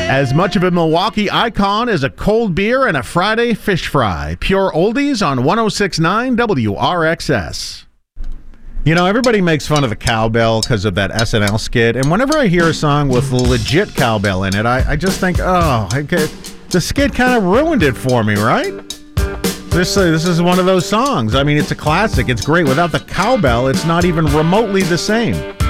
As much of a Milwaukee icon as a cold beer and a Friday fish fry. Pure oldies on 106.9 WRXS. You know, everybody makes fun of the cowbell because of that SNL skit, and whenever I hear a song with legit cowbell in it, I just think, the skit kind of ruined it for me, right? This is one of those songs. I mean, it's a classic. It's great. Without the cowbell, it's not even remotely the same.